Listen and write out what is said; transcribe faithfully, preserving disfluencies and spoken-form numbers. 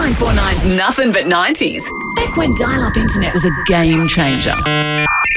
nine four nine's Nothing But nineties. Back when dial-up internet was a game changer.